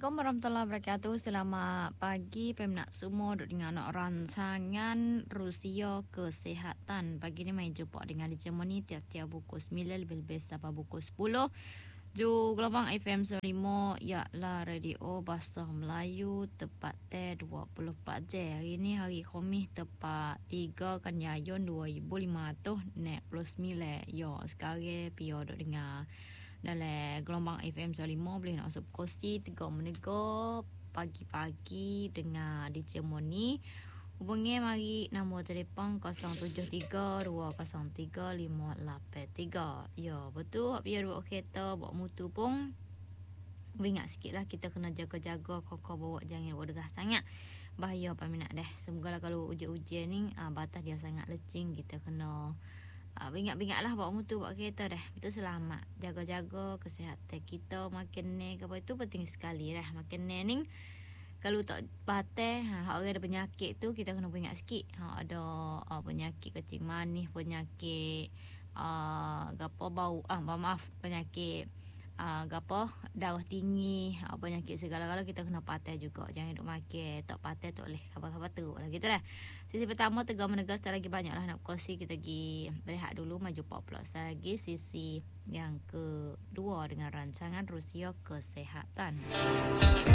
Assalamualaikum warahmatullahi wabarakatuh. Selamat pagi peminat semua duduk dengan rancangan Rusia Kesihatan. Pagi ni mai jumpa dengan di Germany tiap-tiap pukul 9 lebih-lebih sampai pukul 10. Ju gelombang FM 95 ialah radio Bahasa Melayu tepat 24 jam. Hari ni hari Khamis tepat 3 Kanyayun 2529. Yo, sekarang pio duduk dengar dalam gelombang FM 95 boleh nak masuk kursi 3 menegak pagi-pagi dengan DJ Moni. Hubungi mari nombor telefon 073-203-583. Ya, betul. Biar buat kereta, buat motor pun ingat sikit lah kita kena jaga-jaga kau bawa jangan bawa deras sangat. Bahaya peminat dah. Semoga kalau ujian-ujian ni batas dia sangat lecing, kita kena ingat-ingat lah bawa motor, bawa kereta dah. Betul selamat. Jaga-jaga kesihatan kita. Makin ni apa itu penting sekali dah. Makin ni kalau tak patah, orang ada penyakit tu kita kena ingat sikit. Ada penyakit kecing manis, penyakit penyakit darah tinggi, penyakit segala-gala kita kena patah juga. Jangan duk makan tak patah tak boleh khabar-khabar teruk lah gitu lah. Sisi pertama Tegar Menegar, sekali lagi banyak lah nak kursi, kita pergi berehat dulu, maju 14 lagi sisi yang kedua dengan rancangan Rusia Kesihatan.